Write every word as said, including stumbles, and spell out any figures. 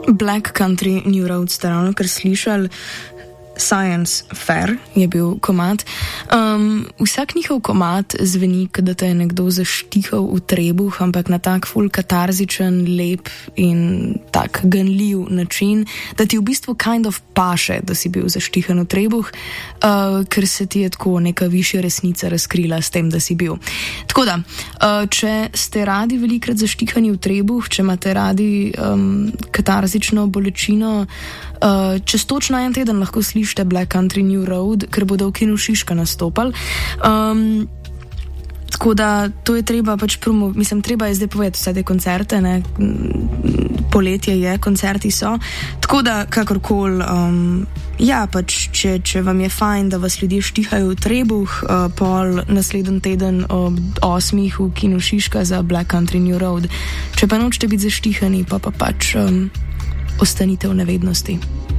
Black Country New Road ste ravno kar slišali. Science Fair je bil komad. Um, vsak njihov komad zveni, da te je nekdo zaštihal v trebuh, ampak na tak ful katarzičen, lep in tak ganljiv način, da ti v bistvu kind of paše, da si bil zaštihan v trebuh, uh, ker se ti je tako neka višja resnica razkrila s tem, da si bil. Tako da, uh, če ste radi velikrat zaštihani v trebuh, če imate radi um, katarzično bolečino, uh, čez točno en teden lahko slišite Black Country New Road, ker bodo v kinu Šiška nastopali. Um, tako da to je treba pač promo, mislim, treba je zdaj povedati vse te koncerte, ne, poletje je, koncerti so, tako da kakorkoli, um, ja, pač, če, če vam je fajn, da vas ljudje štihajo v trebuh, uh, pol naslednji teden ob osmih v kinu Šiška za Black Country New Road. Če pa nočete biti zaštihani, pa pa pač um, ostanite v nevednosti.